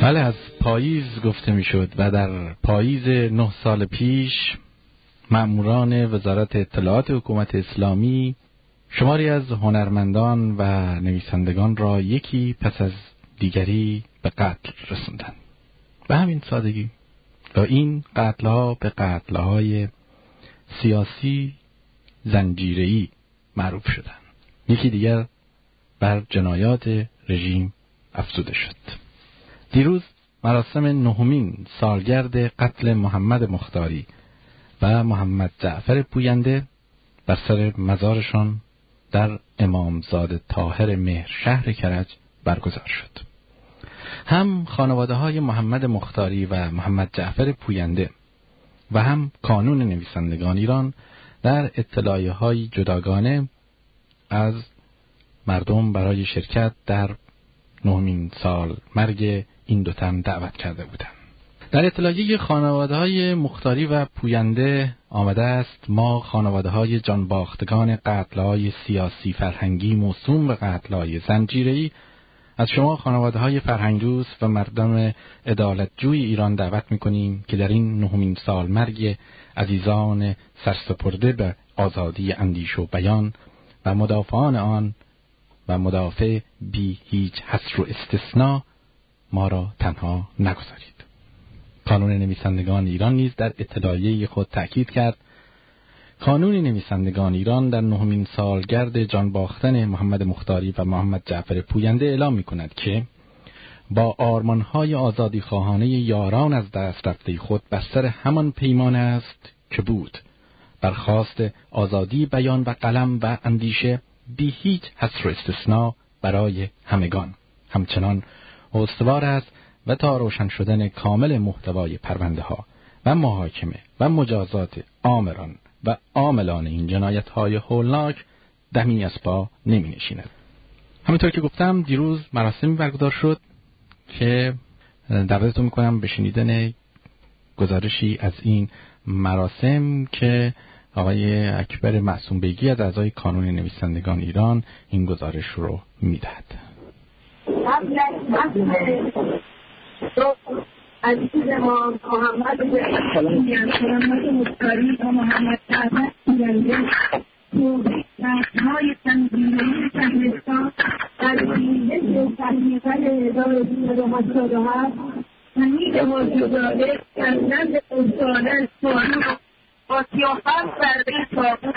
بله، از پاییز گفته میشد و در پاییز 9 سال پیش مأموران وزارت اطلاعات حکومت اسلامی شماری از هنرمندان و نویسندگان را یکی پس از دیگری به قتل رسوندند. به همین سادگی و این قتل‌ها به قتل‌های سیاسی زنجیره‌ای معروف شدند. یکی دیگر بر جنایات رژیم افزوده شد. دیروز مراسم 9مین سالگرد قتل محمد مختاری و محمد جعفر پوینده بر سر مزارشان در امامزاده طاهر مهرشهر کرج برگزار شد. هم خانواده‌های محمد مختاری و محمد جعفر پوینده و هم کانون نویسندگان ایران در اطلاعیه‌های جداگانه از مردم برای شرکت در 9مین سال مرگ این دو تن دعوت کرده بودند. در اطلاعیه خانواده‌های مختاری و پوینده آمده است: ما خانواده‌های جانباختگان قتل‌های سیاسی فرهنگی موسوم به قتل‌های زنجیره‌ای از شما خانواده‌های فرهنگ‌دوست و مردم عدالتجوی ایران دعوت می‌کنیم که در این 9مین سال مرگ عزیزان سرسپرده به آزادی اندیشه و بیان و مدافعان آن و مدافع بی هیچ حصر و استثناء ما را تنها نگذارید. کانون نویسندگان ایران نیز در اطلاعیه خود تأکید کرد: کانون نویسندگان ایران در 9مین سالگرد جان باختن محمد مختاری و محمد جعفر پوینده اعلام می‌کند که با آرمان‌های آزادی خواهانه یاران از دست رفته خود بر سر همان پیمان است که بود، برخواست آزادی بیان و قلم و اندیشه بی هیچ حصر و استثناء برای همگان همچنان استوار است و تا روشن شدن کامل محتوای پرونده ها و محاکمه و مجازات آمران و عاملان این جنایت های هولناک دمی از پا نمی نشیند. همینطور که گفتم دیروز مراسمی برگزار شد که دعوتتون میکنم به شنیدن گزارشی از این مراسم که آقای اکبر معصوم بیگی از اعضای کانون نویسندگان ایران این گزارش رو میدهد. عزیز ما محمد مختاری و محمد جعفر پوینده های تنظیمی شهرستان در زمینه تحقیقات 1287 حمید حاجی‌زاده در نزد استادان سوال آسیافت برده صابون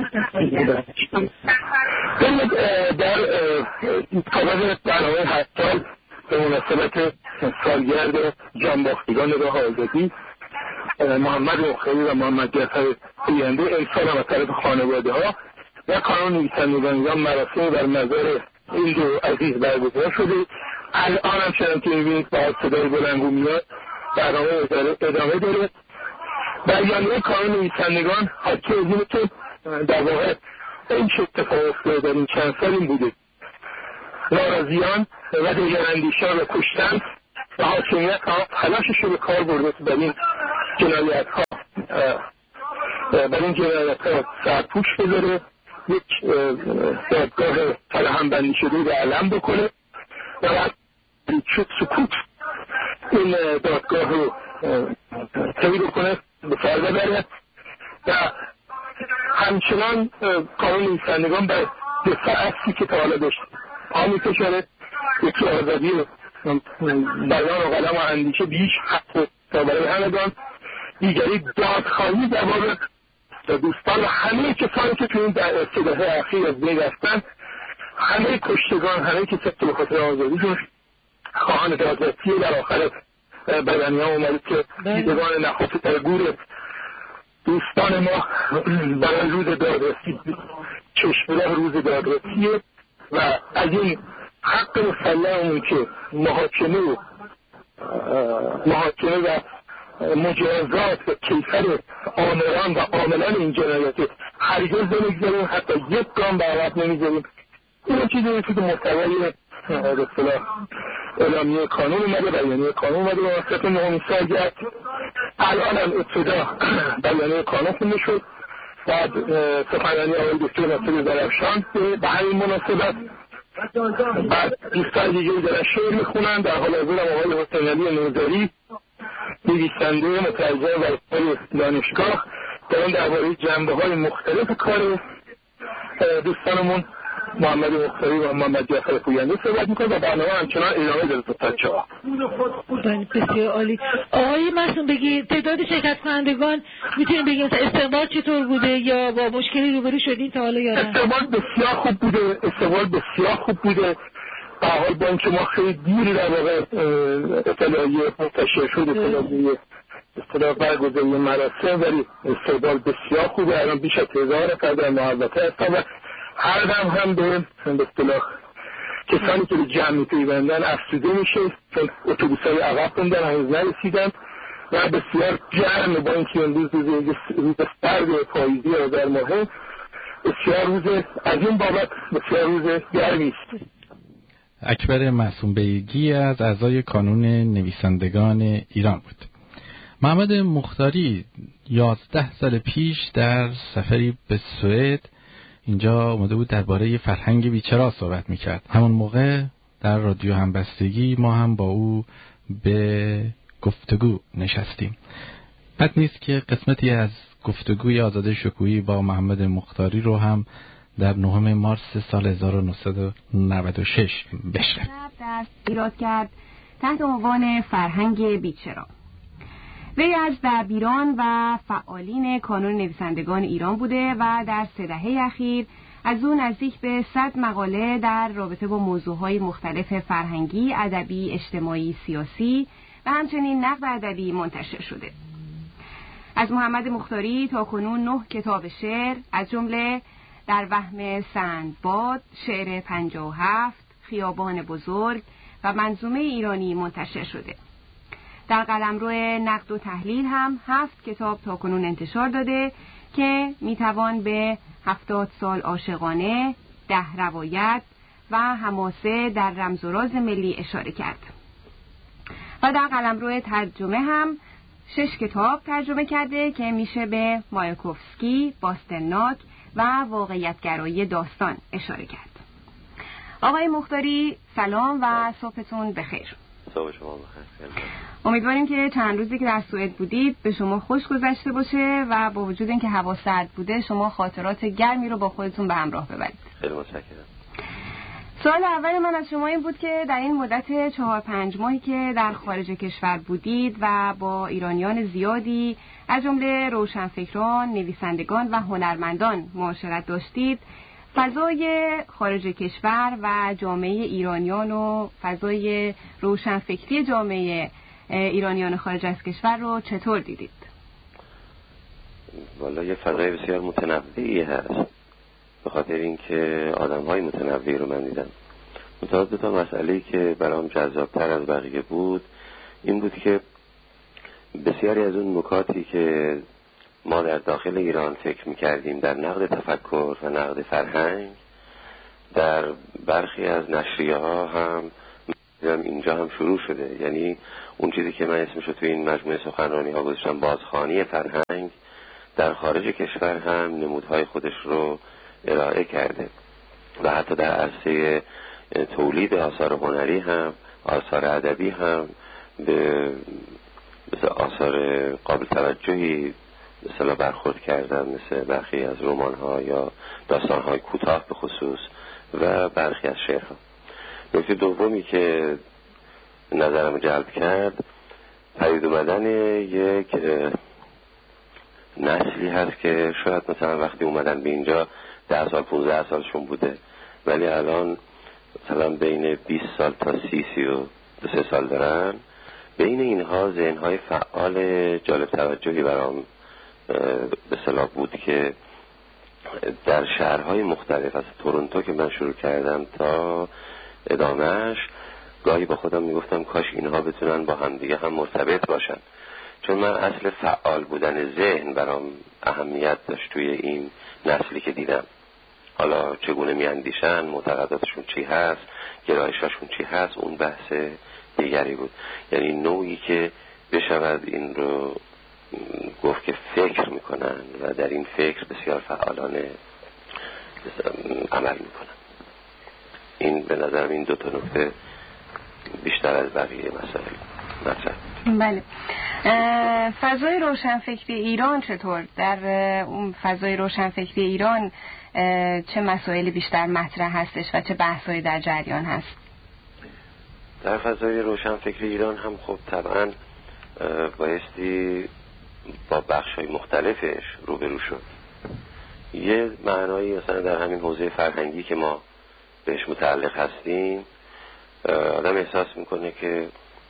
در خبر برنامه 7 سال به مناسبت سالگرد جانباختگان راه آزادی محمد مختاری و محمد جعفر پوینده امسال هم از طرف خانواده ها و کانون نویسندگان ایران مراسم بر مزار این دو عزیز برگزار شده. الان هم چنان که می‌بینید با صدای بلندگو میاد برنامه ادامه داره. بیانیه کانون نویسندگان حاکی از اینه که در واقع این چه اتفاق افتاده در این چند سال این بوده: ناراضیان و دگراندیشان را کشتن و حاکمیت ها تلاشش رو به کار برده بر این جنایت ها سرپوش بذاره، یک دادگاه فراهم بندی شده به علم بکنه و بعد شد سکوت این دادگاه رو طی بکنه به سر ببره و همچنان کانون نویسندگان بر دفاع اصلی که تا حالا داشت پا می‌کشونه، یکی آزادی بیان و قلم و اندیشه بیش حق تا برای همگان، دیگری دادخواهی در باب دوستان و همه کسانی که تو این سال‌های اخیر از بین رفتن، همه کشتگان، همه کسانی که به خاطر آزادیشون خواهان دادرسی در آخر بیانیه اومده که دیدگان نخست در گور دوستان ما برای روز دادرسی چشمراه روز دادرسیه و از این حق مسلمون که محاکمه و مجازات و کیفر آمران و عاملان این جنایت هرگز نمیگذاریم، حتی یک گام به عقب نمیذاریم. این چیزی که محتوای به اصطلاح اعلامیه کانون اومده، بیانیه کانون اومده به واسط 9مین سالگرد. الان هم ابتدا بیانیه کانون خونده شد، بعد سخنرانی آقای دکتر ناصر درفشان به همین مناسبت بعد دوستان دیگه دارن شعر میخونن. در حال حاضر آقای حسین علی نوذری نویسنده مترجم و دانشگاه دارن درباره جنبه‌های مختلف کار دوستانمون محمد مختاری و محمد جعفر پوینده صحبت میکنه و برنامه همچنان ادامه داره تا 4. بسیار عالی. آقای معصوم بگی تعداد شرکت کنندگان میتونیم بگیم استقبال چطور بوده یا با مشکلی روبرو شدین تا حالا یا نه؟ استقبال بسیار خوب بوده. به حال با اینکه ما خیلی دیر در واقع اطلاعیه منتشر شد، اطلاع برگزاری مراسم، ولی استقبال بسیار خوبه. الان بیش از 1000 نفر در محوطه هستن و هر دم هم به اصطلاح کسانی که به جمع می‌پیوندن افزوده میشه، چون اتوبوس‌های عقب موندن هنوز نرسیدن و بسیار گرمه. با اینکه امروز روز سرد پاییزی آذر ماه، بسیار روز از این بابت بسیار روز گرمی است. اکبر معصوم بیگی از اعضای کانون نویسندگان ایران بود. محمد مختاری 11 سال پیش در سفری به سوئد اینجا اومده بود درباره فرهنگ بیچرا صحبت میکرد. همون موقع در رادیو همبستگی ما هم با او به گفتگو نشستیم. بد نیست که قسمتی از گفتگوی آزاده شکویی با محمد مختاری رو هم در 9 مارس سال 1996 بشنویم. درس ایراد کرد تحت عنوان فرهنگ بیچرا. وی از دبیران و فعالین کانون نویسندگان ایران بوده و در 3 دهه اخیر از اون نزدیک به 100 مقاله در رابطه با موضوعهای مختلف فرهنگی، ادبی، اجتماعی، سیاسی و همچنین نقد ادبی منتشر شده. از محمد مختاری تا کنون 9 کتاب شعر از جمله در وهم سندباد، شعر 57، خیابان بزرگ و منظومه ایرانی منتشر شده. در قلمرو نقد و تحلیل هم 7 کتاب تا کنون انتشار داده که میتوان به 70 سال عاشقانه، 10 روایت و حماسه در رمز و راز ملی اشاره کرد. و در قلمرو ترجمه هم 6 کتاب ترجمه کرده که میشه به مایاکوفسکی، باسترناک و واقعیتگرایی داستان اشاره کرد. آقای مختاری سلام و صبحتون بخیر. صبح شما بخیر. امیدواریم که چند روزی که در سوئد بودید به شما خوش گذشته باشه و با وجود اینکه هوا سرد بوده شما خاطرات گرمی رو با خودتون به همراه ببرید. خیلی متشکرم. سوال اول من از شما این بود که در این مدت 4-5 ماهی که در خارج کشور بودید و با ایرانیان زیادی از جمله روشنفکران، نویسندگان و هنرمندان معاشرت داشتید، فضای خارج کشور و جامعه ایرانیان و فضای روشنفکری جامعه ایرانیان خارج از کشور رو چطور دیدید؟ والا یه فضای بسیار متنوعی هست، به خاطر اینکه آدم‌های متنوعی رو من دیدم. متأسفانه تا مسئله‌ای که برام جذاب‌تر از بقیه بود این بود که بسیاری از اون نکاتی که ما در داخل ایران فکر می‌کردیم در نقد تفکر و نقد فرهنگ، در برخی از نشریه‌ها هم اینجا هم شروع شده. یعنی اون چیزی که من اسمشو توی این مجموعه سخنرانی‌ها گذاشتم بازخوانی فرهنگ، در خارج کشور هم نمودهای خودش رو ارائه کرده و حتی در عرصه تولید آثار هنری هم، آثار ادبی هم به مثل آثار قابل توجهی مثلا برخورد کردن، مثل برخی از رمان‌ها یا داستان‌های کوتاه به خصوص و برخی از شعرها. نکته دومی که نظرم جلب کرد پدید اومدن یک نسلی هست که شاید مثلا وقتی اومدن به اینجا 10 سال 15 سالشون بوده، ولی الان مثلا بین 20 سال تا 32 سال دارن. بین اینها ذهن‌های فعال جالب توجهی برام به اصطلاح بود که در شهرهای مختلف از تورنتو که من شروع کردم تا ادامهش گاهی با خودم میگفتم کاش اینها بتونن با همدیگه هم مرتبط باشن، چون من اصل فعال بودن ذهن برام اهمیت داشت توی این نسلی که دیدم. حالا چگونه میاندیشن، معتقداتشون چی هست، گرایشاشون چی هست، اون بحث دیگری بود. یعنی نوعی که بشود این رو گفت که فکر میکنن و در این فکر بسیار فعالانه عمل میکنن. این به نظرم این 2 تا نکته بیشتر از بقیه مسائل مطرح. بله. فضای روشنفکری ایران چطور؟ در اون فضای روشنفکری ایران چه مسائلی بیشتر مطرح هستش و چه بحثایی در جریان هست؟ در فضای روشنفکری ایران هم خب طبعا بایستی با بخش‌های مختلفش روبرو شد. یه معنایی مثلا در همین حوزه فرهنگی که ما بهش متعلق هستیم، آدم احساس میکنه که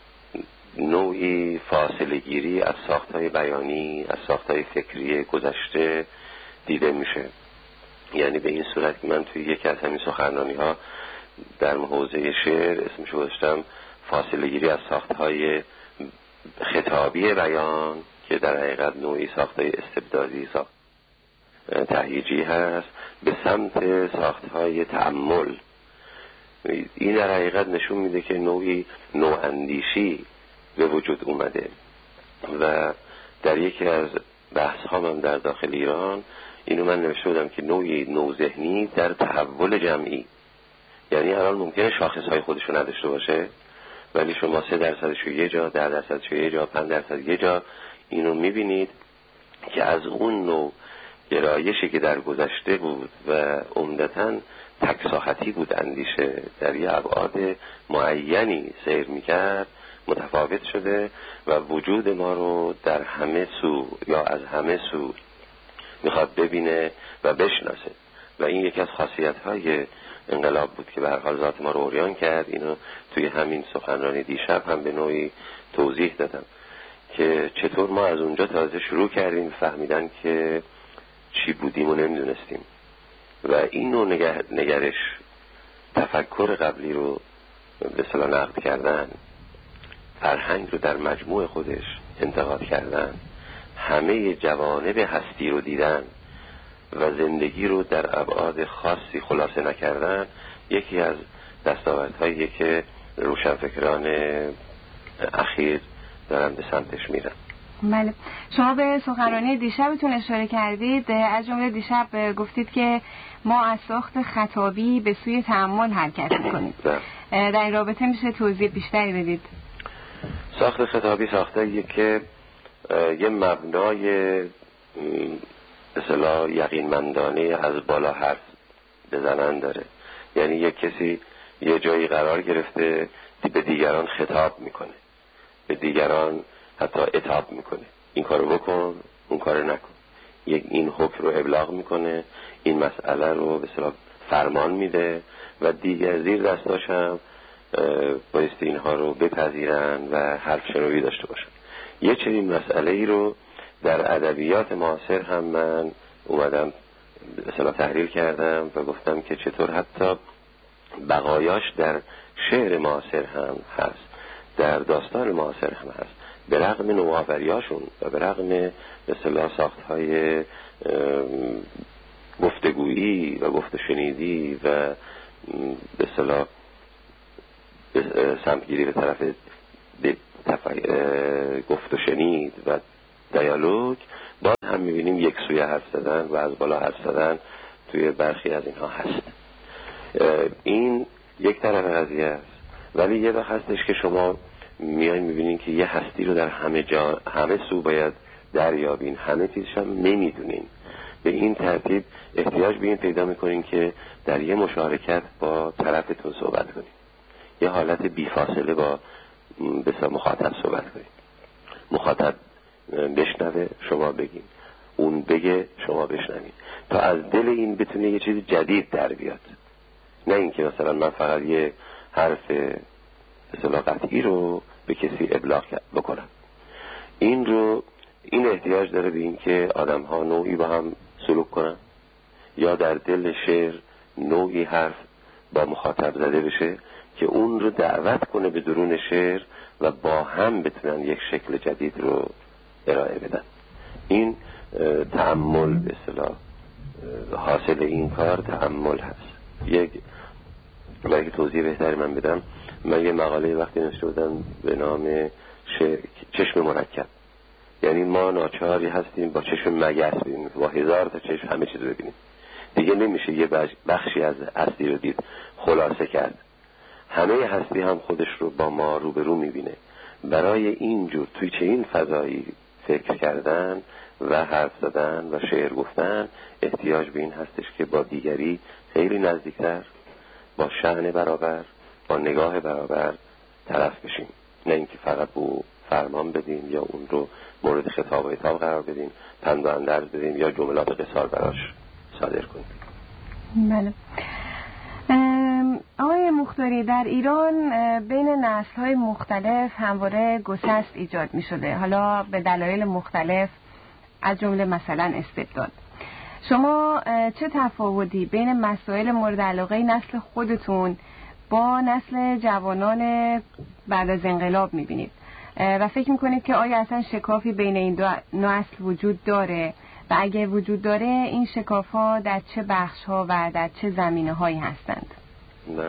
نوعی فاصله گیری از ساخت‌های بیانی، از ساخت‌های فکری گذشته دیده میشه. یعنی به این صورت که من توی یکی از همین سخنرانی‌ها در حوزه شعر اسمش گذاشتم فاصله گیری از ساخت‌های خطابی بیان که در حقیقت نوعی ساخت‌های استبدادی، ساخت تهییجی هست، به سمت ساخت‌های تأمل. این در حقیقت نشون میده که نوعی نواندیشی به وجود اومده و در یکی از بحث ها من در داخل ایران اینو من نوشته بودم که نوعی نوذهنی در تحول جمعی. یعنی الان ممکنه شاخص های خودشو نداشته باشه ولی شما 3% یه جا، 10% یه جا، 5% یه جا اینو میبینید که از اون نوع گرایشی که در گذشته بود و عمدتاً تکساحتی بود اندیشه در یه ابعاد معینی سیر میکرد متفاوت شده و وجود ما رو در همه سو یا از همه سو میخواد ببینه و بشناسه و این یکی از خاصیت‌های انقلاب بود که به هر حال ذات ما رو عریان کرد. اینو توی همین سخنرانی دیشب هم به نوعی توضیح دادم که چطور ما از اونجا تازه شروع کردیم فهمیدن که چی بودیم و نمیدونستیم و این نوع نگرش تفکر قبلی رو به اصطلاح نقد کردن، فرهنگ رو در مجموع خودش انتقاد کردن، همه جوانب هستی رو دیدن و زندگی رو در ابعاد خاصی خلاصه نکردن، یکی از دستاوردهایی که روشنفکران اخیر دارن به سمتش میرن. بله، شما به سخنرانی دیشبتون اشاره کردید، از جمله دیشب گفتید که ما از ساخت خطابی به سوی تأمل حرکت میکنیم. در این رابطه میشه توضیح بیشتری بدید؟ ساخت خطابی ساخته‌ایه که یه مبنای اصطلاح یقینمندانه از بالا حرف بزنن داره. یعنی یک کسی یه جایی قرار گرفته به دیگران خطاب میکنه، به دیگران حتی عتاب میکنه، این کارو بکن، اون کارو نکن، این حکم رو ابلاغ میکنه، این مسئله رو به اصطلاح فرمان میده و دیگر زیر دستاش هم بایستی اینها رو بپذیرن و حرف شنوی داشته باشن. یه چنین مسئله ای رو در ادبیات معاصر هم من اومدم به اصطلاح تحلیل کردم و گفتم که چطور حتی بقایاش در شعر معاصر هم هست، در داستان معاصر هم هست، به رغم نوآوریاشون و به رغم به اصطلاح ساختهای گفتگویی و گفت شنیدی و به اصطلاح سمتگیری به طرف گفت و شنید و دیالوگ، باز هم میبینیم یک سویه حرف زدن و از بالا حرف زدن توی برخی از اینها هست. این یک طرف قضیه است، ولی یه وقت هستش که شما میایین میبینین که یه هستی رو در همه سو باید دریابین، همه چیزش هم نمیدونین. به این ترتیب احتیاج به این پیدا میکنین که در یه مشارکت با طرفتون صحبت کنین، یه حالت بیفاصله با بسیار مخاطب صحبت کنین، مخاطب بشنوه شما بگین، اون بگه شما بشنوین، تا از دل این بتونه یه چیز جدید در بیاد. نه اینکه مثلا من فقط یه حرف اصطلاح قطعی رو به کسی ابلاغ بکنم. این احتیاج داره به این که آدم ها نوعی با هم سلوک کنن یا در دل شعر نوعی حرف با مخاطب زده بشه که اون رو دعوت کنه به درون شعر و با هم بتونن یک شکل جدید رو ارائه بدن. این تأمل به اصطلاح حاصل این کار تأمل هست. برای که توضیح بهتری من بدم، من یه مقاله وقتی نوشته بودم به نام چشم مرکب. یعنی ما ناچاری هستیم با چشم مگس ببینیم، با 1000 تا چشم همه چیز رو ببینیم. دیگه نمیشه یه بخشی از هستی رو دید. خلاصه کرد. همه هستی هم خودش رو با ما روبرو میبینه. برای اینجور توی چه این فضایی فکر کردن و حرف زدن و شعر گفتن احتیاج به این هستش که با دیگری خیلی نزدیکتر، با شأن برابر، با نگاه برابر طرف بشیم، نه اینکه فقط او فرمان بدیم یا اون رو مورد خطاب و عتاب قرار بدیم، پند و اندرز بدیم یا جملات قصار براش صادر کنیم. بله. آقای مختاری، در ایران بین نسل‌های مختلف همواره گسست ایجاد می‌شده، حالا به دلایل مختلف، از جمله مثلا استبداد. شما چه تفاوتی بین مسائل مورد علاقه نسل خودتون با نسل جوانان بعد از انقلاب می‌بینید و فکر می‌کنید که آیا اصلا شکافی بین این دو نسل وجود داره و اگه وجود داره این شکاف‌ها در چه بخش‌ها و در چه زمینه‌هایی هستند؟ نه،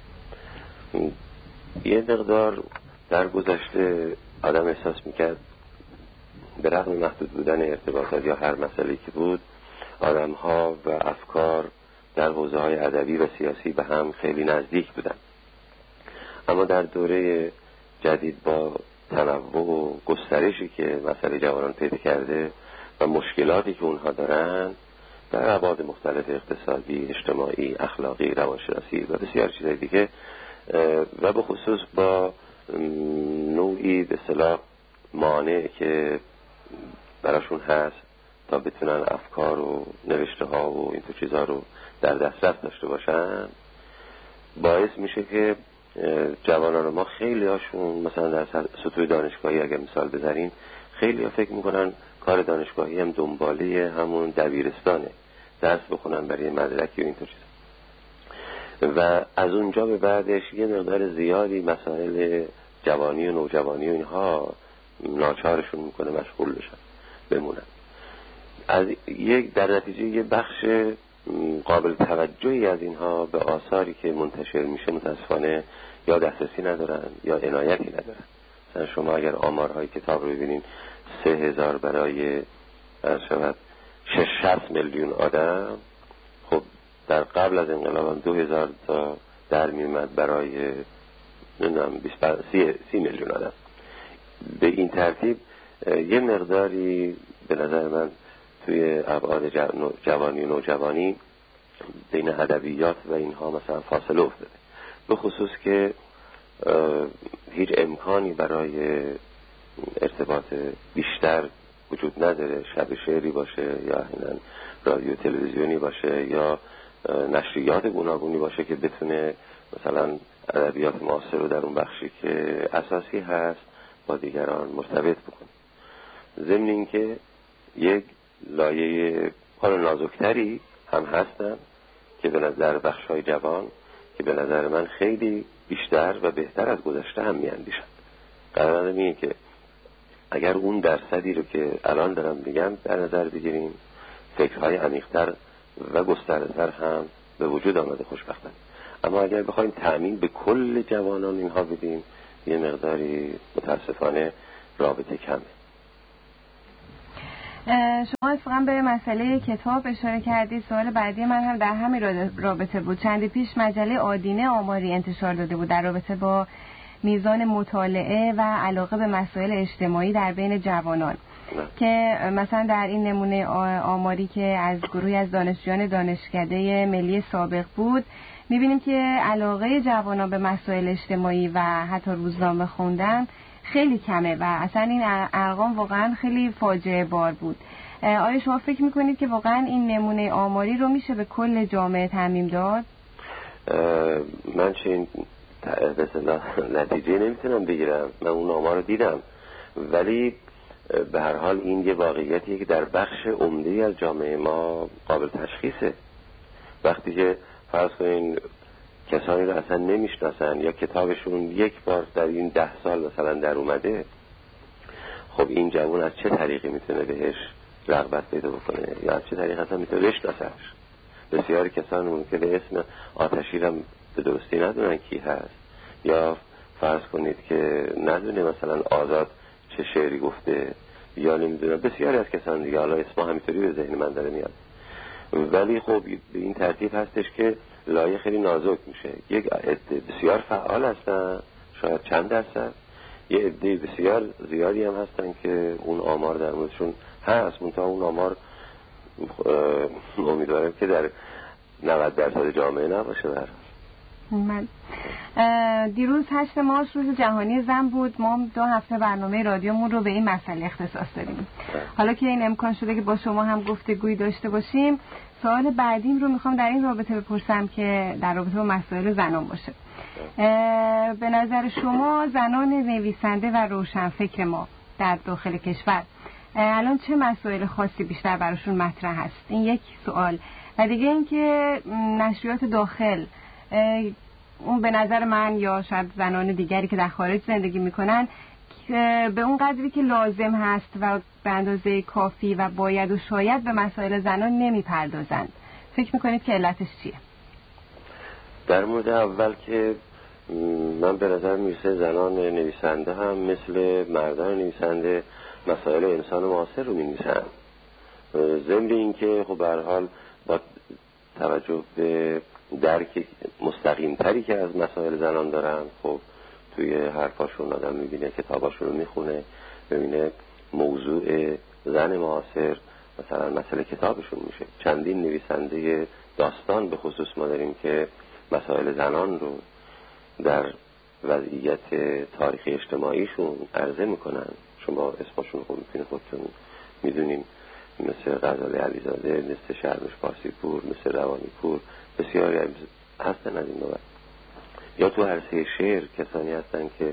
یه مقدار در گذشته آدم احساس میکرد به رغم محدود بودن ارتباطات یا هر مسئله که بود، آدم‌ها و افکار در حوزه‌های ادبی و سیاسی به هم خیلی نزدیک بودن. اما در دوره جدید با تنوع و گسترشی که مسئله جوانان پیدا کرده و مشکلاتی که اونها دارن در ابعاد مختلف اقتصادی، اجتماعی، اخلاقی، روانشناسی و بسیار چیزهای دیگه و به خصوص با نوعی به اصطلاح مانع که براشون هست تا بتونن افکار و نوشته ها و این تو چیزها رو در دسترس داشته باشن، باعث میشه که جوانان ما خیلی هاشون مثلا در سطوح دانشگاهی اگر مثال بذاریم، خیلی ها فکر میکنن کار دانشگاهی هم دنباله همون دبیرستانه، درس بخونن برای مدرکی و اینطور چیزا، و از اونجا به بعدش یه مقدار زیادی مسائل جوانی و نوجوانی و اینها ناچارشون میکنه مشغول بشن بمونن. از یک در نتیجه یه بخش قابل توجهی از اینها به آثاری که منتشر میشه متاسفانه یا دسترسی ندارن یا عنایتی ندارن. مثلا شما اگر آمارهای کتاب رو ببینین 3000 برای 60 میلیون آدم، خب در قبل از انقلاب 2000 تا در میومد برای 30 میلیون آدم. به این ترتیب یه مقداری به نظر من توی ابعاد جوانی و نوجوانی بین ادبیات و اینها مثلا فاصله افتاده، به خصوص که هیچ امکانی برای ارتباط بیشتر وجود نداره، شب شعری باشه یا احیانا رادیو تلویزیونی باشه یا نشریات گوناگونی باشه که بتونه مثلا ادبیات معاصر رو در اون بخشی که اساسی هست با دیگران مرتبط بکنه. ضمن این که یک لایه حال نازکتری هم هستن که به نظر بخش‌های جوان که به نظر من خیلی بیشتر و بهتر از گذشته هم میاندیشن. قرار اینه که اگر اون درصدی رو که الان دارم میگم در نظر بگیریم، فکرهای عمیق‌تر و گسترده‌تر هم به وجود آمده خوشبختانه. اما اگر بخوایم تأمین به کل جوانان اینها بدیم، یه مقداری متاسفانه رابطه کمه. شما اتفاقا به مسئله کتاب اشاره کردید. سوال بعدی من هم در همین رابطه بود. چندی پیش مجله آدینه آماری انتشار داده بود در رابطه با میزان مطالعه و علاقه به مسائل اجتماعی در بین جوانان که مثلا در این نمونه آماری که از گروهی از دانشجویان دانشکده ملی سابق بود، می‌بینیم که علاقه جوانان به مسائل اجتماعی و حتی روزنامه خوندن خیلی کمه و اصلا این ارقام واقعا خیلی فاجعه بار بود. آیا شما فکر میکنید که واقعا این نمونه آماری رو میشه به کل جامعه تعمیم داد؟ من چه نتیجه نمیتونم بگیرم، من اون آمار رو دیدم، ولی به هر حال این یه واقعیتیه که در بخش عمده‌ای از جامعه ما قابل تشخیصه. وقتی که فرض کنین کسانی رو اصلا نمیشناسن یا کتابشون یک بار در این 10 سال مثلا در اومده، خب این جوان از چه طریقی میتونه بهش رغبت پیدا بکنه یا از چه طریقی اصلا میتونه بشناسش؟ بسیاری کسان ممکنه اسم آتشی رو به درستی ندونن کی هست، یا فرض کنید که ندونه مثلا آزاد چه شعری گفته، یا نمیدونن بسیاری از کسان دیگه، حالا اسمها همینطوری به ذهن من داره میاد. ولی خب به این ترتیب هستش که لایه خیلی نازک میشه. یک عده بسیار فعال هستن، شاید چند درصد، یه عده بسیار زیادی هم هستن که اون آمار در موردشون هست، منتها اون آمار امیدوارم که در 90% جامعه نباشه. من دیروز 8 مارس روز جهانی زن بود. ما 2 هفته برنامه رادیومون رو به این مسئله اختصاص دادیم. حالا که این امکان شده که با شما هم گفتگویی داشته باشیم، سوال بعدیم رو میخوام در این رابطه بپرسم که در رابطه با مسائل زنان باشه. به نظر شما زنان نویسنده و روشنفکر ما در داخل کشور الان چه مسائل خاصی بیشتر براشون مطرح هست؟ این یک سوال. و دیگه این که نشریات داخل، اون به نظر من یا شاید زنان دیگری که در خارج زندگی میکنن به اون قدری که لازم هست و به اندازه کافی و باید و شاید به مسائل زنان نمیپردازند. فکر میکنید که علتش چیه؟ در مورد اول که من به نظر میرسه زنان نویسنده هم مثل مردان نویسنده مسائل انسان معاصر رو می‌نویسن. ضمن این که خب به هر حال با توجه به درک مستقیم تری که از مسائل زنان دارن، خب توی حرفاشون آدم میبینه، کتاباشون رو میخونه، ببینه موضوع زن معاصر مثلا مسئله کتابشون میشه. چندین نویسنده داستان به خصوص ما داریم که مسائل زنان رو در وضعیت تاریخی اجتماعیشون عرضه میکنن. شما اسمشون رو میتونید خودتون میدونین، مثل غزاله علیزاده، مثل شرمش پارسیپور، مثل روانی پور، بسیاری هستن از این نوع. یا تو عرصه شعر کسانی هستن که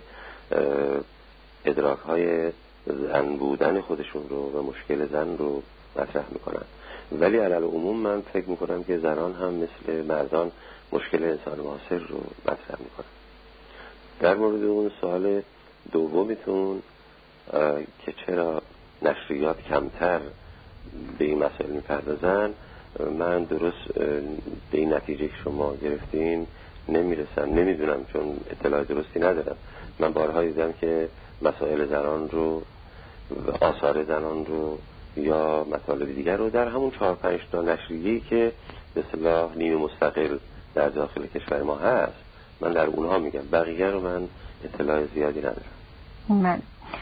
ادراک‌های زن بودن خودشون رو و مشکل زن رو مطرح میکنن. ولی علی العموم من فکر میکنم که زنان هم مثل مردان مشکل انسان معاصر رو مطرح میکنن. در مورد اون سوال دومیتون که چرا نشریات کمتر به این مسائل میپردازن، من درست به این نتیجه که شما گرفتین نمیرسم، نمیدونم، چون اطلاع درستی ندارم. من بارها دیدم که مسائل زنان رو و آثار زنان رو یا مطالب دیگر رو در همون 4-5 تا نشریه‌ای که به اصطلاح نیمه مستقل در داخل کشور ما هست، من در اونها میگم، بقیه رو من اطلاع زیادی ندارم. من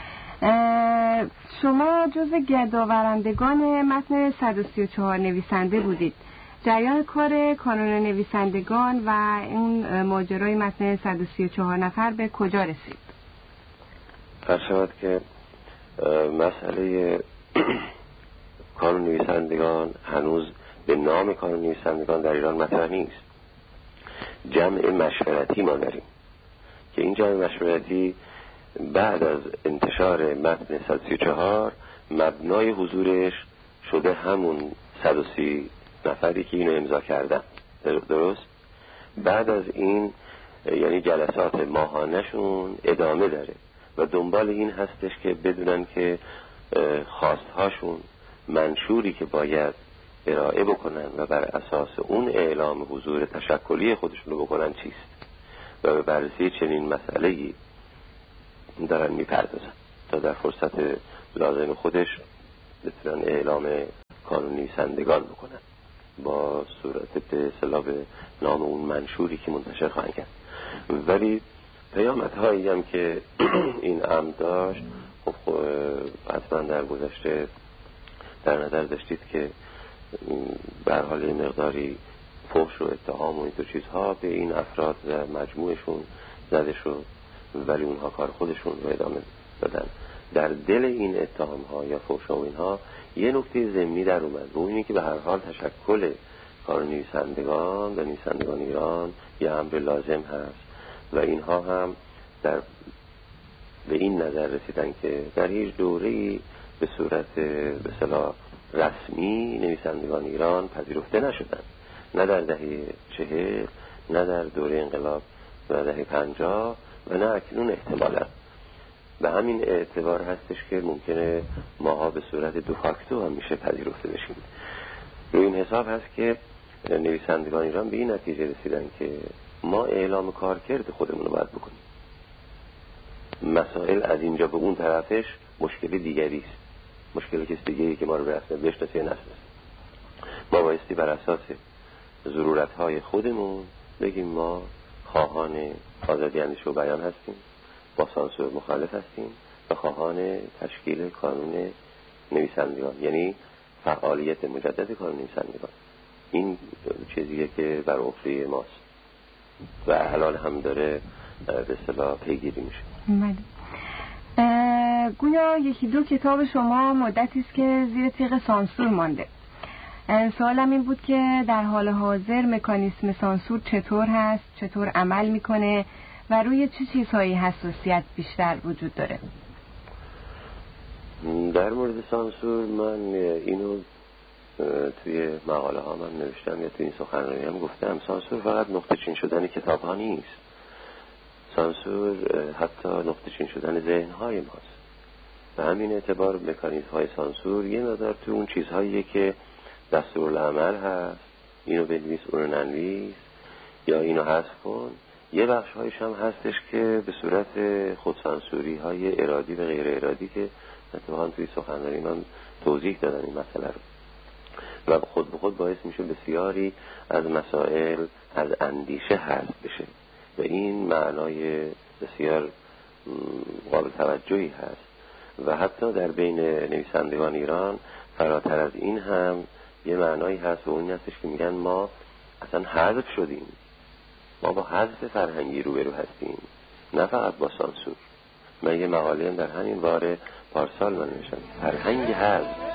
شما جزو گردآورندگان متن 134 نویسنده بودید. جریان کار کانون نویسندگان و اون ماجرای متن 134 نفر به کجا رسید؟ فرشود که مسئله کانون نویسندگان هنوز به نام کانون نویسندگان در ایران مطرح نیست. جمع مشورتی ما داریم که این جمع مشورتی بعد از انتشار متن 134 مبنای حضورش شده همون 130 نفری که اینو امضا کردن. درست؟ بعد از این یعنی جلسات ماهانه‌شون ادامه داره و دنبال این هستش که بدونن که خواستهاشون، منشوری که باید ارائه بکنن و بر اساس اون اعلام حضور تشکلی خودشون رو بکنن چیست و به بررسی چنین مسئله‌ای دارن میپردازن تا در فرصت لازم خودش بتونن اعلام کانون نویسندگان بکنن با صورت به اصطلاح نام اون منشوری که منتشر خواهند کرد. ولی پیامدهایی هم که این امر داشت، خب حتما در گذشته در نظر داشتید که به هر حال مقداری فحش و اتهام و اینطور چیزها به این افراد و مجموعشون زده شد، ولی اونها کار خودشون رو ادامه دادن. در دل این اتهام ها یا فحش و اینها یه نکته ضمنی در اومد و اینه که به هر حال تشکل کار نویسندگان و نویسندگان ایران یه امر لازم هست و اینها هم به این نظر رسیدن که در هیچ دوره‌ای به صورت به اصطلاح رسمی نویسندگان ایران پذیرفته نشدن، نه در دهه 40، نه در دوره انقلاب و دهه 50 و نه اکنون احتمالا. به همین اعتبار هستش که ممکنه ماها به صورت دو فاکتو هم میشه پذیرفته بشیم. روی این حساب هست که نویسندگان ایران به این نتیجه رسیدن که ما اعلام کارکرد خودمون رو باید بکنیم. مسائل از اینجا به اون طرفش مشکل دیگری است، مشکل کسی دیگری که ما رو به رسمه بشناسه نشناسه. ما بایستی بر اساس ضرورت‌های خودمون بگیم ما خواهان آزادی اندیشه و بیان هستیم، با سانسور مخالف هستیم و خواهان تشکیل کانون نویسندگان، یعنی فعالیت مجدد کانون نویسندگان. این چیزیه که بر عهده ماست و الان هم داره به اصطلاح پیگیری میشه. گویا یکی دو کتاب شما مدتی است که زیر تیغ سانسور مانده. سوالم این بود که در حال حاضر مکانیسم سانسور چطور هست، چطور عمل میکنه و روی چه چیزهایی حساسیت بیشتر وجود داره؟ در مورد سانسور من اینو توی مقاله ها من نوشتم یا توی این سخنرانی هم گفتم. سانسور فقط نقطه چین شدن کتاب ها نیست، سانسور حتی نقطه چین شدن ذهن های ماست. به همین اعتبار مکانیزم های سانسور یه مقدار تو اون چیزهایی که دستورالعمل هست، اینو بنویس اونو ننویس یا اینو حذف کن، یه بخش هایش هم هستش که به صورت خودسانسوری های ارادی و غیر ارادی که اتفاقا توی سخنرانی من توضیح دادم این مسئله رو، و خود به خود باعث میشه بسیاری از مسائل از اندیشه حذف بشه و این معنای بسیار قابل توجهی هست. و حتی در بین نویسندگان ایران فراتر از این هم یه معنایی هست و اون هستش که میگن ما اصلا حذف شدیم، ما با حذف فرهنگی روبرو هستیم، نه فقط با سانسور. من یه مقاله در همین باره پارسال من نوشتم، فرهنگ حذف